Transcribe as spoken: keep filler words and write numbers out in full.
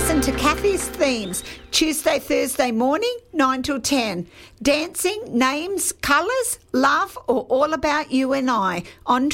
listen to Kathy's Themes, Tuesday, Thursday morning, nine till ten. Dancing, names, colours, love, or all about you and I on